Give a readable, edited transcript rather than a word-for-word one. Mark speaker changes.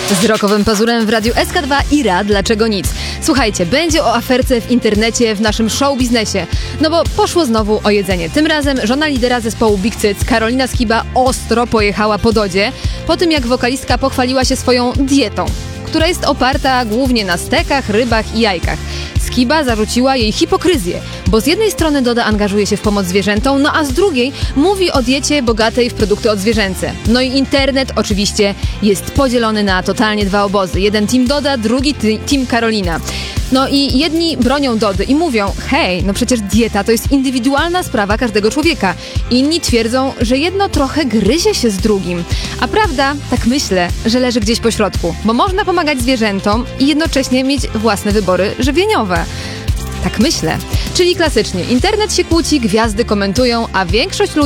Speaker 1: Z rockowym pazurem w radiu SK2 i Dlaczego nic? Słuchajcie, będzie o aferce w internecie, w naszym show biznesie. No bo poszło znowu o jedzenie. Tym razem żona lidera zespołu Big Cyc, Karolina Skiba, ostro pojechała po Dodzie, po tym jak wokalistka pochwaliła się swoją dietą, która jest oparta głównie na stekach, rybach i jajkach. Skiba zarzuciła jej hipokryzję, bo z jednej strony Doda angażuje się w pomoc zwierzętom, no a z drugiej mówi o diecie bogatej w produkty odzwierzęce. No i internet oczywiście jest podzielony na totalnie dwa obozy. Jeden team Doda, drugi team Karolina. No i jedni bronią Dody i mówią, hej, no przecież dieta to jest indywidualna sprawa każdego człowieka. Inni twierdzą, że jedno trochę gryzie się z drugim. A prawda, tak myślę, że leży gdzieś po środku, bo można pomagać zwierzętom i jednocześnie mieć własne wybory żywieniowe. Tak myślę. Czyli klasycznie, internet się kłóci, gwiazdy komentują, a większość ludzi